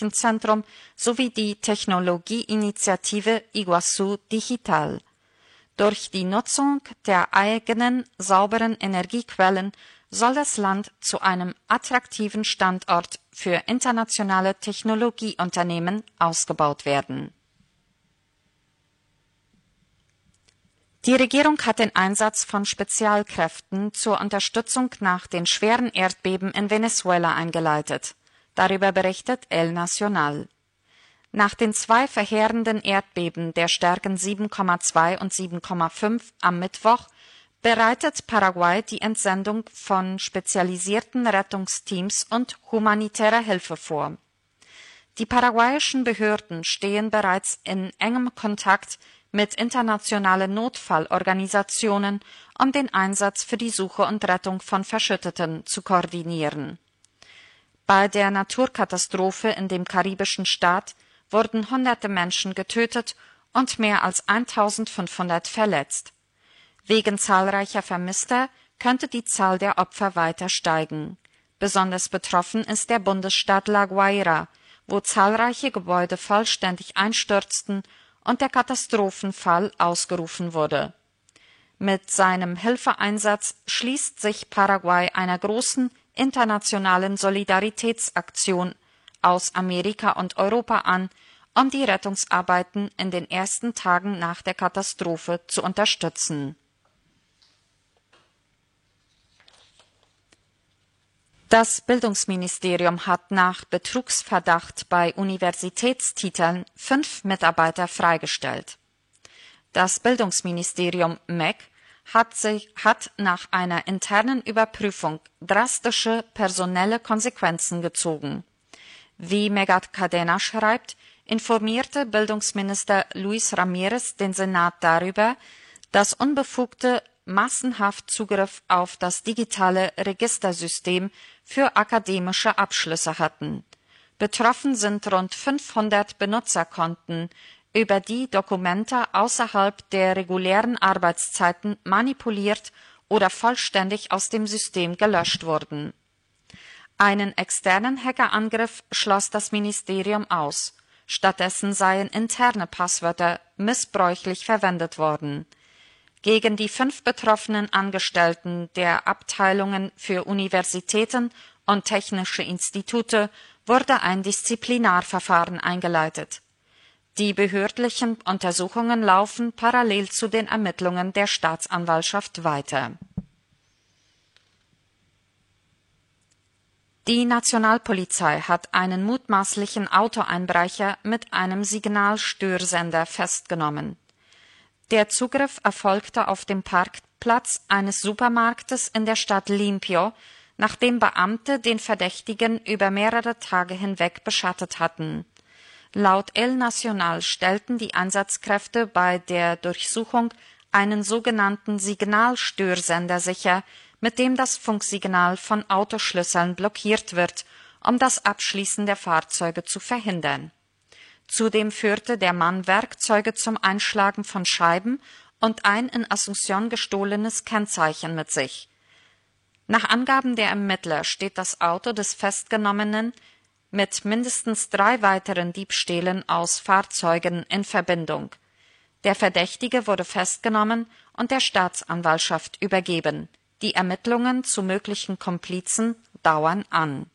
Rechenzentrum sowie die Technologieinitiative Iguazu Digital. Durch die Nutzung der eigenen sauberen Energiequellen soll das Land zu einem attraktiven Standort für internationale Technologieunternehmen ausgebaut werden. Die Regierung hat den Einsatz von Spezialkräften zur Unterstützung nach den schweren Erdbeben in Venezuela eingeleitet. Darüber berichtet El Nacional. Nach den 2 verheerenden Erdbeben der Stärken 7,2 und 7,5 am Mittwoch bereitet Paraguay die Entsendung von spezialisierten Rettungsteams und humanitärer Hilfe vor. Die paraguayischen Behörden stehen bereits in engem Kontakt mit internationalen Notfallorganisationen, um den Einsatz für die Suche und Rettung von Verschütteten zu koordinieren. Bei der Naturkatastrophe in dem karibischen Staat wurden hunderte Menschen getötet und mehr als 1500 verletzt. Wegen zahlreicher Vermisster könnte die Zahl der Opfer weiter steigen. Besonders betroffen ist der Bundesstaat La Guaira, wo zahlreiche Gebäude vollständig einstürzten und der Katastrophenfall ausgerufen wurde. Mit seinem Hilfeeinsatz schließt sich Paraguay einer großen internationalen Solidaritätsaktion aus Amerika und Europa an, um die Rettungsarbeiten in den ersten Tagen nach der Katastrophe zu unterstützen. Das Bildungsministerium hat nach Betrugsverdacht bei Universitätstiteln 5 Mitarbeiter freigestellt. Das Bildungsministerium MEC hat nach einer internen Überprüfung drastische personelle Konsequenzen gezogen. Wie Megat Cadena schreibt, informierte Bildungsminister Luis Ramírez den Senat darüber, dass Unbefugte massenhaft Zugriff auf das digitale Registersystem für akademische Abschlüsse hatten. Betroffen sind rund 500 Benutzerkonten, über die Dokumente außerhalb der regulären Arbeitszeiten manipuliert oder vollständig aus dem System gelöscht wurden. Einen externen Hackerangriff schloss das Ministerium aus. Stattdessen seien interne Passwörter missbräuchlich verwendet worden. Gegen die 5 betroffenen Angestellten der Abteilungen für Universitäten und technische Institute wurde ein Disziplinarverfahren eingeleitet. Die behördlichen Untersuchungen laufen parallel zu den Ermittlungen der Staatsanwaltschaft weiter. Die Nationalpolizei hat einen mutmaßlichen Autoeinbrecher mit einem Signalstörsender festgenommen. Der Zugriff erfolgte auf dem Parkplatz eines Supermarktes in der Stadt Limpio, nachdem Beamte den Verdächtigen über mehrere Tage hinweg beschattet hatten. Laut El Nacional stellten die Einsatzkräfte bei der Durchsuchung einen sogenannten Signalstörsender sicher, mit dem das Funksignal von Autoschlüsseln blockiert wird, um das Abschließen der Fahrzeuge zu verhindern. Zudem führte der Mann Werkzeuge zum Einschlagen von Scheiben und ein in Asunción gestohlenes Kennzeichen mit sich. Nach Angaben der Ermittler steht das Auto des Festgenommenen mit mindestens 3 weiteren Diebstählen aus Fahrzeugen in Verbindung. Der Verdächtige wurde festgenommen und der Staatsanwaltschaft übergeben. Die Ermittlungen zu möglichen Komplizen dauern an.